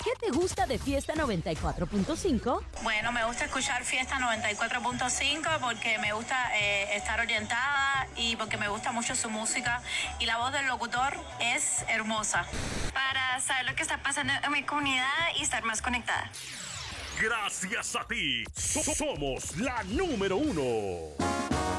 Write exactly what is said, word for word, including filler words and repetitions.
¿Qué te gusta de Fiesta noventa y cuatro punto cinco? Bueno, me gusta escuchar Fiesta noventa y cuatro punto cinco porque me gusta eh, estar orientada y porque me gusta mucho su música y la voz del locutor es hermosa. Para saber lo que está pasando en mi comunidad y estar más conectada. Gracias a ti, so- somos la número uno.